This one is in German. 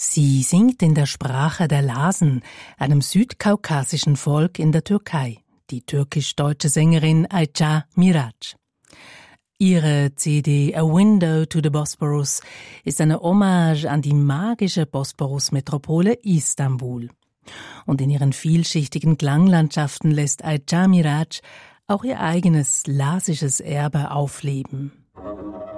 Sie singt in der Sprache der Lasen, einem südkaukasischen Volk in der Türkei, die türkisch-deutsche Sängerin Ayça Miraç. Ihre CD A Window to the Bosporus ist eine Hommage an die magische Bosporus-Metropole Istanbul. Und in ihren vielschichtigen Klanglandschaften lässt Ayça Miraç auch ihr eigenes lasisches Erbe aufleben.